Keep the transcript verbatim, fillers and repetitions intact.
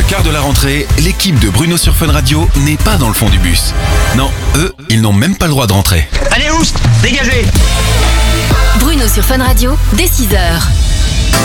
quart de la rentrée, l'équipe de Bruno sur Fun Radio n'est pas dans le fond du bus. Non, eux, ils n'ont même pas le droit de rentrer. Allez, oust, dégagez! Bruno sur Fun Radio, dès six heures.